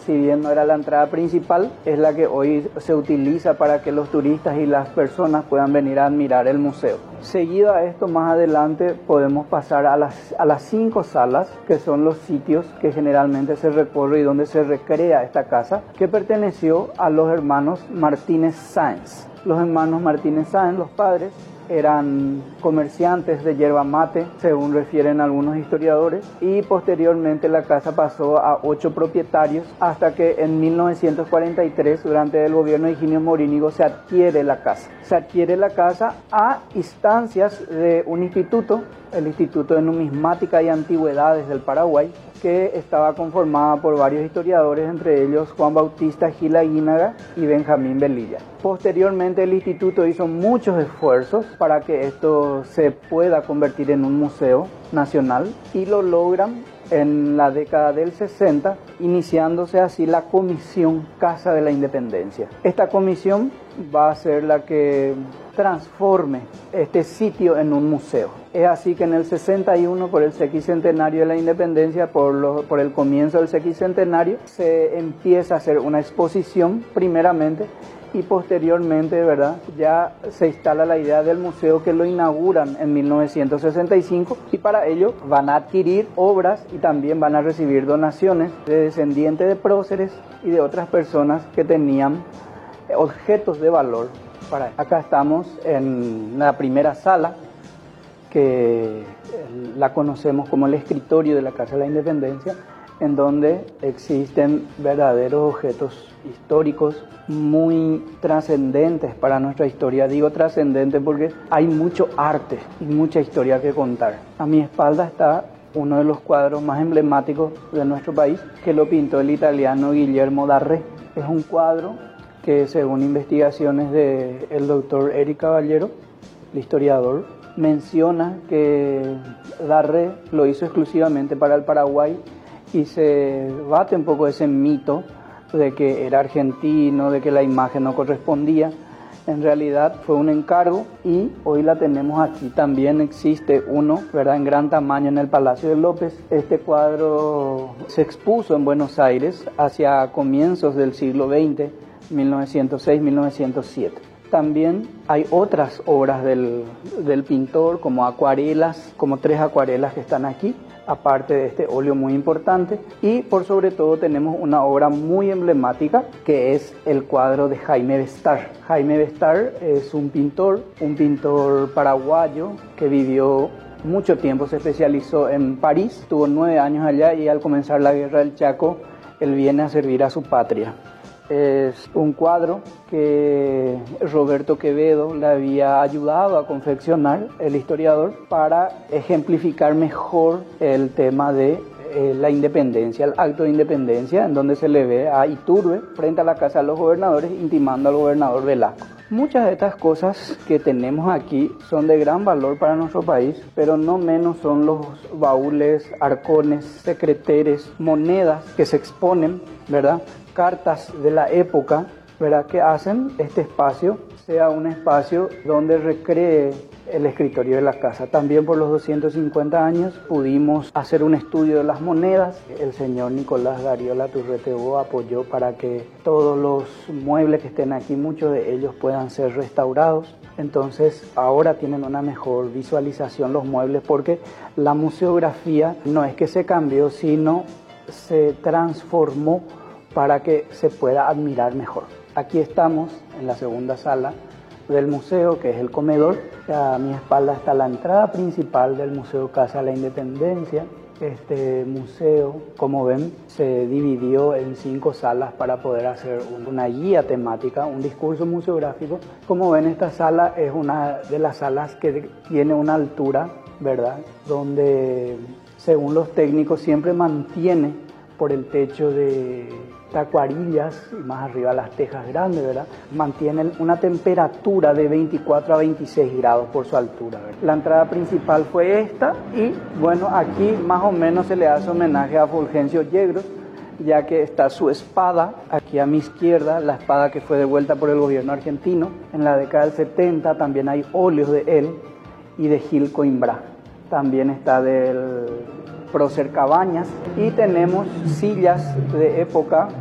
si bien no era la entrada principal, es la que hoy se utiliza para que los turistas y las personas puedan venir a admirar el museo. Seguido a esto, más adelante podemos pasar a las 5 salas, que son los sitios que generalmente se recorre y donde se recrea esta casa, que perteneció a los hermanos Martínez Sáenz. Los hermanos Martínez Sáenz, los padres, eran comerciantes de yerba mate, según refieren algunos historiadores, y posteriormente la casa pasó a 8 propietarios hasta que en 1943, durante el gobierno de Higinio Morínigo, se adquiere la casa. Se adquiere la casa a instancias de un instituto, el Instituto de Numismática y Antigüedades del Paraguay, que estaba conformada por varios historiadores, entre ellos Juan Bautista Gil Aguínaga y Benjamín Velilla. Posteriormente el instituto hizo muchos esfuerzos para que esto se pueda convertir en un museo nacional y lo logran en la década del 60, iniciándose así la Comisión Casa de la Independencia. Esta comisión va a ser la que transforme este sitio en un museo. Es así que en el 61, por el sesquicentenario de la Independencia, por el comienzo del sesquicentenario, se empieza a hacer una exposición primeramente y posteriormente, ¿verdad?, ya se instala la idea del museo, que lo inauguran en 1965, y para ello van a adquirir obras y también van a recibir donaciones de descendientes de próceres y de otras personas que tenían objetos de valor. Acá estamos en la primera sala, que la conocemos como el escritorio de la Casa de la Independencia, en donde existen verdaderos objetos históricos muy trascendentes para nuestra historia. Digo trascendentes porque hay mucho arte y mucha historia que contar. A mi espalda está uno de los cuadros más emblemáticos de nuestro país, que lo pintó el italiano Guillermo Darré. Es un cuadro que, según investigaciones del doctor Eric Caballero, el historiador, menciona que Darré lo hizo exclusivamente para el Paraguay, y se bate un poco ese mito de que era argentino, de que la imagen no correspondía. En realidad fue un encargo y hoy la tenemos aquí. También existe uno, ¿verdad?, en gran tamaño en el Palacio de López. Este cuadro se expuso en Buenos Aires hacia comienzos del siglo XX, 1906-1907. También hay otras obras del pintor, como acuarelas, como 3 acuarelas que están aquí, aparte de este óleo muy importante. Y por sobre todo tenemos una obra muy emblemática, que es el cuadro de Jaime Bestar. Jaime Bestar es un pintor paraguayo que vivió mucho tiempo, se especializó en París, estuvo 9 años allá, y al comenzar la Guerra del Chaco, él viene a servir a su patria. Es un cuadro que Roberto Quevedo le había ayudado a confeccionar, el historiador, para ejemplificar mejor el tema de la independencia, el acto de independencia, en donde se le ve a Iturbe frente a la casa de los gobernadores intimando al gobernador Velasco. Muchas de estas cosas que tenemos aquí son de gran valor para nuestro país, pero no menos son los baúles, arcones, secreteres, monedas que se exponen, ¿verdad?, cartas de la época, ¿verdad?, que hacen este espacio sea un espacio donde recree el escritorio de la casa. También por los 250 años pudimos hacer un estudio de las monedas. El señor Nicolás Darío Laturrete apoyó para que todos los muebles que estén aquí, muchos de ellos puedan ser restaurados. Entonces ahora tienen una mejor visualización los muebles, porque la museografía no es que se cambió, sino se transformó para que se pueda admirar mejor. Aquí estamos en la segunda sala del museo, que es el comedor. A mi espalda está la entrada principal del Museo Casa de la Independencia. Este museo, como ven, se dividió en 5 salas para poder hacer una guía temática, un discurso museográfico. Como ven, esta sala es una de las salas que tiene una altura, ¿verdad?, donde, según los técnicos, siempre mantiene por el techo de tacuarillas y más arriba las tejas grandes, ¿verdad?, mantienen una temperatura de 24 a 26 grados por su altura, ¿verdad? La entrada principal fue esta, y bueno, aquí más o menos se le hace homenaje a Fulgencio Yegros, ya que está su espada aquí a mi izquierda, la espada que fue devuelta por el gobierno argentino en la década del 70. También hay óleos de él y de Gil Coimbra. También está del prócer Cabañas, y tenemos sillas de época